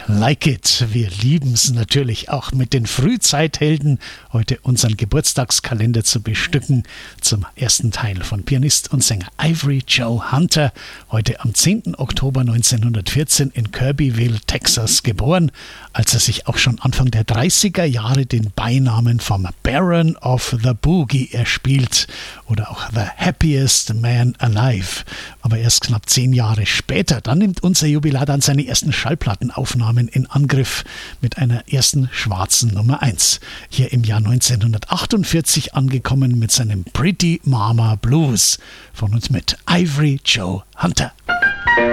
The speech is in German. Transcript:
Like It. Wir lieben es natürlich auch mit den Frühzeithelden, heute unseren Geburtstagskalender zu bestücken. Zum ersten Teil von Pianist und Sänger Ivory Joe Hunter, heute am 10. Oktober 1914 in Kirbyville, Texas geboren, als er sich auch schon Anfang der 30er Jahre den Beinamen vom Baron of the Boogie erspielt oder auch The Happiest Man Alive. Aber erst knapp 10 Jahre später, dann nimmt unser Jubilar dann seine ersten Schallplattenaufnahmen in Angriff mit einer ersten schwarzen Nummer 1. Hier im Jahr 1948 angekommen mit seinem Pretty Mama Blues. Von uns mit Ivory Joe Hunter.